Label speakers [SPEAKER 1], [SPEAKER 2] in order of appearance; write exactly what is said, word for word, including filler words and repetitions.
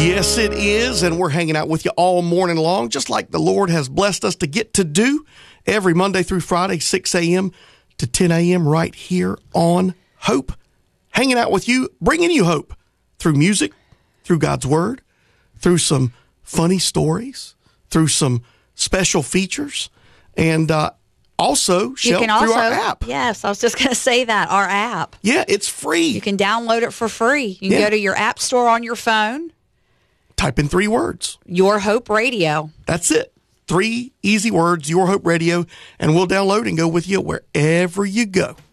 [SPEAKER 1] Yes, it is, and we're hanging out with you all morning long, just like the Lord has blessed us to get to do every Monday through Friday, six a.m. to ten a.m. right here on Hope. Hanging out with you, bringing you hope through music, through God's Word, through some funny stories, through some special features, and uh, also, Shell, through
[SPEAKER 2] also,
[SPEAKER 1] our app.
[SPEAKER 2] Yes, I was just going to say that, our app.
[SPEAKER 1] Yeah, it's free.
[SPEAKER 2] You can download it for free. You can
[SPEAKER 1] Yeah.
[SPEAKER 2] go to your app store on your phone.
[SPEAKER 1] Type in three words.
[SPEAKER 2] Your Hope Radio.
[SPEAKER 1] That's it. Three easy words, Your Hope Radio, and we'll download and go with you wherever you go.